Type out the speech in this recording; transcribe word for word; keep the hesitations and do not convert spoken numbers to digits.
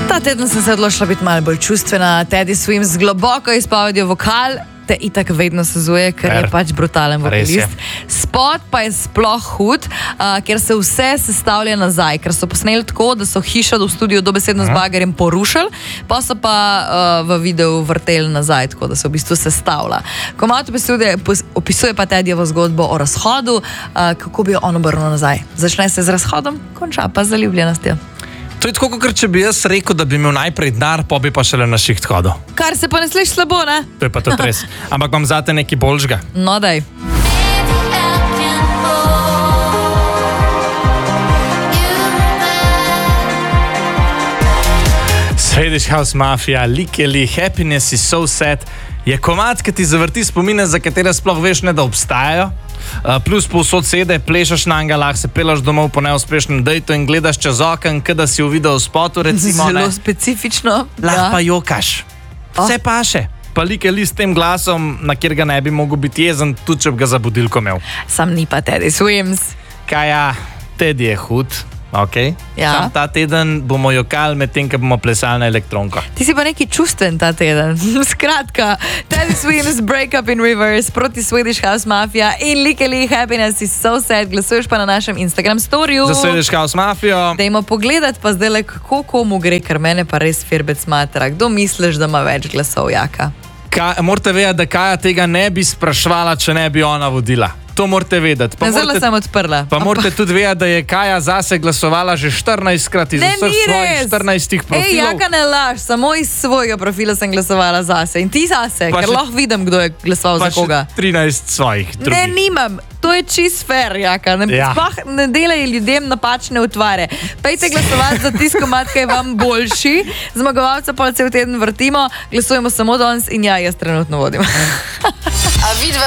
Ta teden sem se odločila biti malo bolj čustvena. Teddy Swims globoko izpovedijo vokal, te itak vedno sezuje, ker je pač brutalen vokalist. Spot pa je sploh hud, uh, ker se vse sestavlja nazaj, ker so posneli tako, da so hišo v studiu dobesedno z bagerjem porušili, pa so pa uh, v videu vrteli nazaj, tako da se v bistvu sestavlja. Komad opisuje, opisuje pa Teddyjevo zgodbo o razhodu, uh, kako bi jo on obrnil nazaj. Začne se z razhodom, konča pa z zaljubljenostjo. To je tako, kot če bi jaz rekel, da bi imel najprej denar, pa bi pa šele na šiht hodil. Kar se pa ne sliši slabo, ne? To je pa tudi res. Ampak vam zate nekaj boljšega. No, daj. Swedish House Mafia, Likely, Happiness is so sad, je komad, ki ti zavrti spomine, za katere sploh veš ne, da obstajajo. Uh, plus povsod sede, plešaš na njega, lahko se pelaš domov po neuspešnem dejtu in gledaš čez okno, kada si v videospotu, recimo. Zelo ne. specifično. Lahko Ja. pa jokaš. Vse paše. Pa Likely s tem glasom, na kjer ga ne bi mogel biti jezen, tudi če bi ga za budilko imel. Sam ni pa Teddy Swims. Kaj ja, Teddy je hud, ok. Ja. Sam ta teden bomo jokali med tem, ko bomo plesali na elektronko. Ti si pa neki čustven ta teden. Skratka, Teddy Swims, Break Up in Reverse proti Swedish House Mafia in Likely, Happiness is so sad. Glasuješ pa na našem Instagram storiju. Za Swedish House Mafio. Dajmo pogledat pa zdaj le, kako komu gre, ker mene pa res firbec matra. Kdo misliš, da ima več glasov, Jaka? Ka, morate vedeti, da Kaja tega ne bi sprašvala, če ne bi ona vodila. To morate vedeti. Pa Zelo morate, sem odprla. pa morate tudi vedeti, da je Kaja zase glasovala že štirinajstkrat iz Ne, vseh ni svojih res. štirinajstih Ej, profilov. Jaka, ne laž, samo iz svojega profila sem glasovala zase. In ti zase, Pa ker še- lahko vidim, kdo je glasoval Pa za koga. še trinajst svojih drugih. Ne, nimam. To je čist fair, Jaka. Ne, Ja. sploh ne delaj ljudem napačne utvare. Pejte glasovati za tisto komad, ki je vam boljši. Zmagovalca pa cel teden vrtimo, glasujemo samo danes in ja, jaz trenutno vodim.